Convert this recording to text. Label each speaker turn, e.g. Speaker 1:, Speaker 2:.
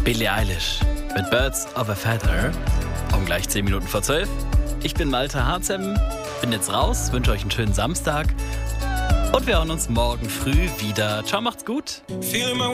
Speaker 1: Billie Eilish mit Birds of a Feather. Um gleich 10 Minuten vor 12. Ich bin Malte Harzem, bin jetzt raus, wünsche euch einen schönen Samstag und wir hören uns morgen früh wieder. Ciao, macht's gut.